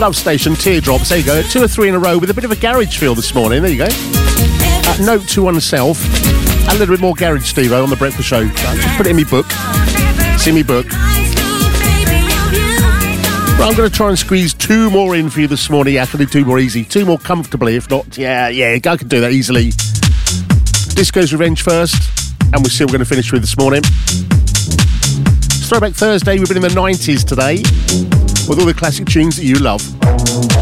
Love Station, Teardrops. There you go. 2 or 3 in a row with a bit of a garage feel this morning. There you go. Note to oneself. A little bit more garage, Steve-O, on the breakfast show. Just put it in me book. See me book. But I'm going to try and squeeze 2 more in for you this morning. Yeah, I can do 2 more easy. 2 more comfortably, if not. Yeah, I can do that easily. Disco's Revenge first. And we'll see what we're going to finish with this morning. It's Throwback Thursday. We've been in the 90s today with all the classic tunes that you love.